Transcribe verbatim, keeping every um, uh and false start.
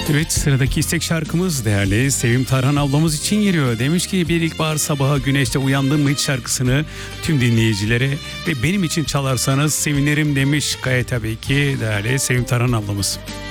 Evet, sıradaki istek şarkımız değerli Sevim Tarhan ablamız için geliyor. Demiş ki bir ilkbahar sabahı güneşte uyandın mı hiç şarkısını tüm dinleyicilere ve benim için çalarsanız sevinirim demiş. Gayet tabii ki değerli Sevim Tarhan ablamız.